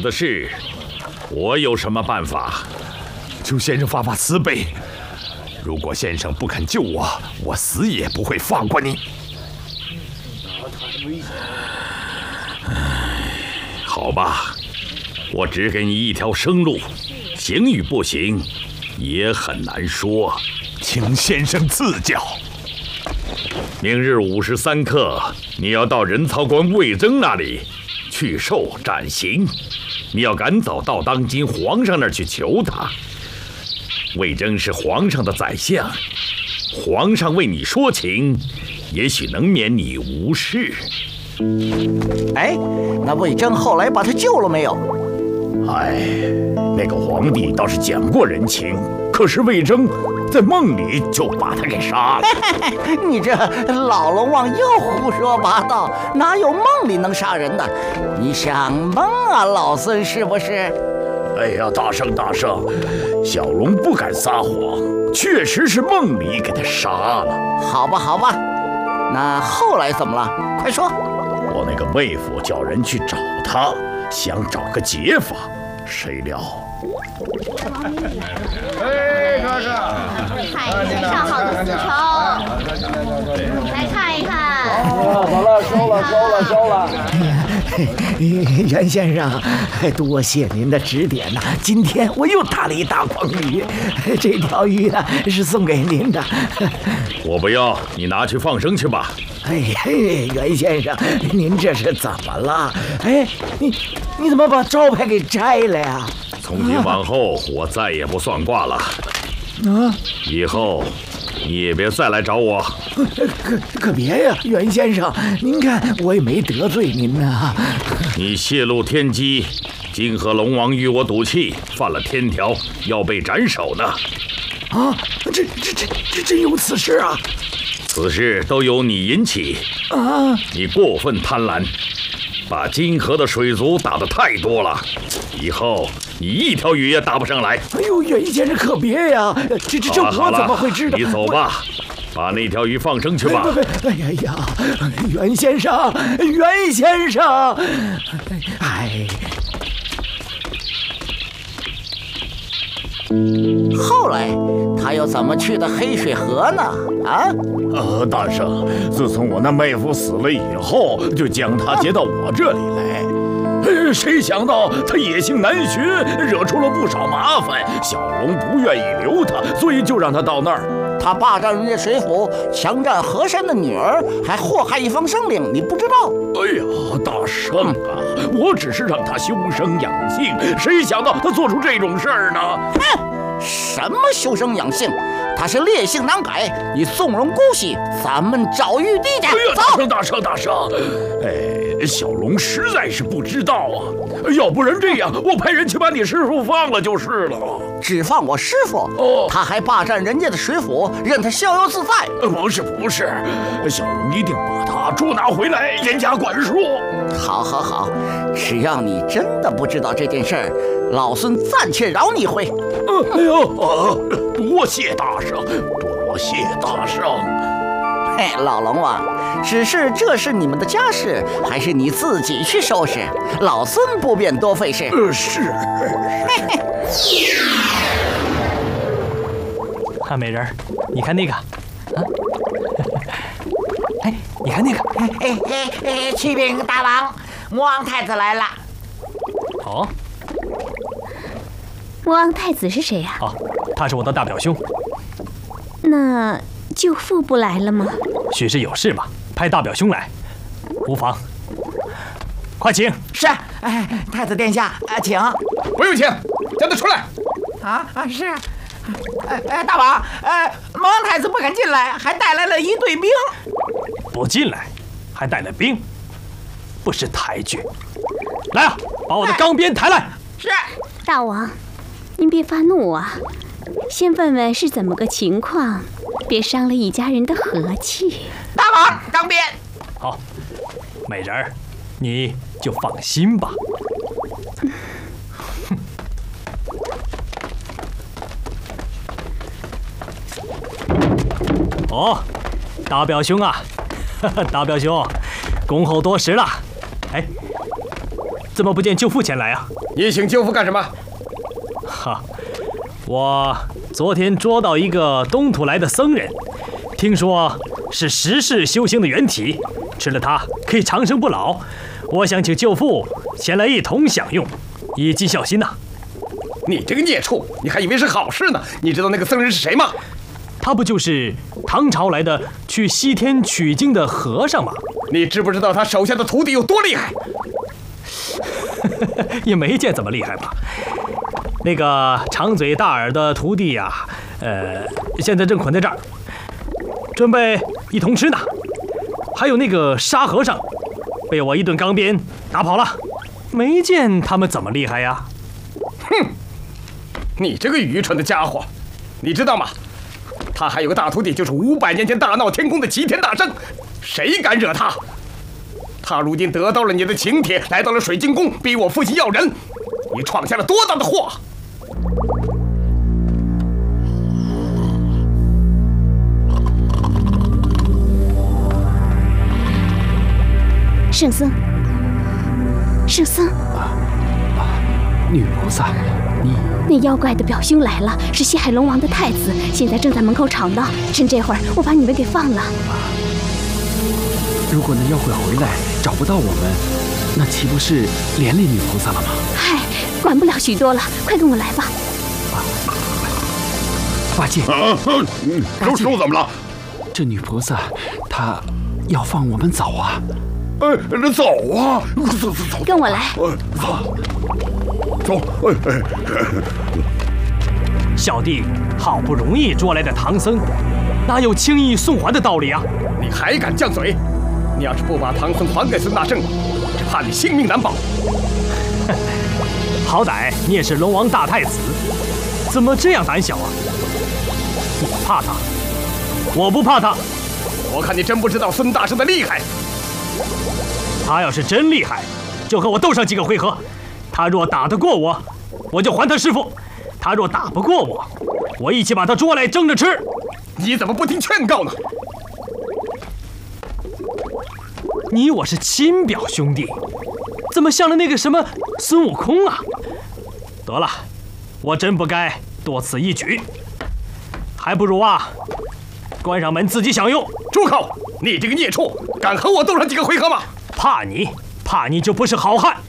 的事，我有什么办法？ 求先生发发慈悲，如果先生不肯救我，我死也不会放过你。 好吧，我只给你一条生路，行与不行也很难说， 请先生赐教。 明日午时3刻，你要到人曹官魏征那里去受斩刑，你要赶早到当今皇上那儿去求他。魏征是皇上的宰相，皇上为你说情，也许能免你无事。 哎，那魏征后来把他救了没有？ 哎，那个皇帝倒是讲过人情，可是魏征在梦里就把他给杀了。 你这老龙王又胡说八道，哪有梦里能杀人的？你想蒙啊，老孙是不是？ 哎呀，大圣，小龙不敢撒谎，确实是梦里给他杀了。 好吧，那后来怎么了？快说。 我那个妹夫叫人去找他，想找个解法，谁料…… 哎，哥哥，看你上好的丝绸，来看一看。 好了，收了。袁先生，多谢您的指点呐！今天我又打了一大筐鱼，这条鱼呢是送给您的。 我不要，你拿去放生去吧。 哎嘿，袁先生，您这是怎么了？哎，你怎么把招牌给摘了呀？ 从今往后，我再也不算卦了。以后你也别再来找我。 可别呀，袁先生，您看我也没得罪您呐。 你泄露天机，泾河龙王与我赌气，犯了天条，要被斩首呢。 啊，这真有此事啊！ 此事都由你引起啊！ 你过分贪婪，把泾河的水族打得太多了，以后你一条鱼也打不上来。 哎呦，袁先生可别呀！这我怎么会知道？ 你走吧，把那条鱼放生去吧。 哎呀，袁先生，哎。后来他又怎么去的黑水河呢？啊？ 大圣，自从我那妹夫死了以后，就将他接到我这里来。谁想到他野性难驯，惹出了不少麻烦。小龙不愿意留他，所以就让他到那儿。 他霸占人家水府，强占河山的女儿，还祸害一方生灵，你不知道？ 哎呀，大圣啊，我只是让他修身养性，谁想到他做出这种事儿呢？ 哼，什么修身养性？他是烈性难改，你纵容姑息，咱们找玉帝去。 大圣，小龙实在是不知道啊，要不然这样，我派人去把你师傅放了就是了。 只放我师傅？他还霸占人家的水府，任他逍遥自在。 不是，小龙一定把他捉拿回来，严加管束。 好，只要你真的不知道这件事儿，老孙暂且饶你一回。 多谢大圣。 嘿，老龙王，只是这是你们的家事，还是你自己去收拾？老孙不便多费事。 是。 美人儿，你看那个，哎，你看那个， 启禀大王，魔王太子来了。 哦， 魔王太子是谁呀？ 他是我的大表兄。 那舅父不来了吗？ 许是有事吧，派大表兄来，无妨。快请。 是，太子殿下，请。 不用请，叫他出来。 是。大王，魔王太子不肯进来，还带来了一队兵。 不进来，还带了兵，不识抬举。来啊，把我的钢鞭抬来。 是。 大王，您别发怒啊，先问问是怎么个情况，别伤了一家人的和气。 大王，钢鞭。 好，美人儿，你就放心吧。哦，大表兄啊，大表兄，恭候多时了。哎，怎么不见舅父前来啊？ 你请舅父干什么？ 哈，我昨天捉到一个东土来的僧人，听说是10世修行的原体，吃了它可以长生不老。我想请舅父前来一同享用，以尽孝心呐。 你这个孽畜，你还以为是好事呢？你知道那个僧人是谁吗？ 他不就是唐朝来的去西天取经的和尚吗？ 你知不知道他手下的徒弟有多厉害？ 也没见怎么厉害吧。那个长嘴大耳的徒弟呀，现在正捆在这儿，准备一同吃呢。还有那个沙和尚，被我一顿钢鞭打跑了，没见他们怎么厉害呀。 哼，你这个愚蠢的家伙，你知道吗？他还有个大徒弟，就是500年前大闹天宫的齐天大圣，谁敢惹他？他如今得到了你的请帖，来到了水晶宫，逼我父亲要人，你闯下了多大的祸！ 圣僧，圣僧， 女菩萨，你那妖怪的表兄来了，是西海龙王的太子，现在正在门口吵闹。趁这会儿，我把你们给放了。 如果那妖怪回来找不到我们，那岂不是连累女菩萨了吗？ 嗨，管不了许多了，快跟我来吧。 八戒， 叔怎么了？ 这女菩萨她要放我们走啊！ 走啊！走， 跟我来。 走。 小弟好不容易捉来的唐僧，哪有轻易送还的道理啊？ 你还敢犟嘴？你要是不把唐僧还给孙大圣，只怕你性命难保。 好歹你也是龙王大太子，怎么这样胆小啊？你怕他，我不怕他。 我看你真不知道孙大圣的厉害。 他要是真厉害，就和我斗上几个回合。他若打得过我，我就还他师傅；他若打不过我，我一起把他捉来蒸着吃。 你怎么不听劝告呢？ 你我是亲表兄弟，怎么像了那个什么孙悟空啊？得了，我真不该多此一举，还不如关上门自己享用。 住口！你这个孽畜，敢和我斗上几个回合吗？ 怕你就不是好汉。